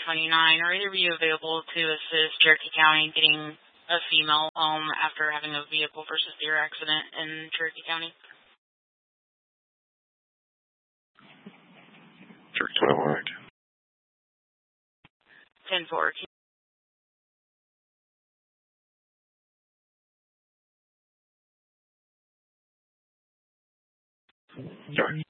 29. Are either of you available to assist Cherokee County getting a female home after having a vehicle versus deer accident in Cherokee County? Cherokee County wide. 10-4. Sorry.